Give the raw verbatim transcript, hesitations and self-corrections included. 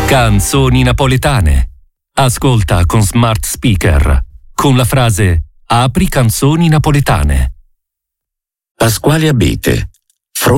Canzoni napoletane. Ascolta con smart speaker con la frase "Apri canzoni napoletane". Pasquale Abete,